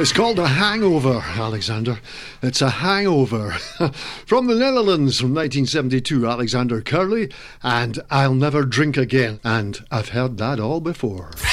It's called a hangover, Alexander. It's a hangover. From the Netherlands from 1972, Alexander Curly, and I'll Never Drink Again. And I've heard that all before.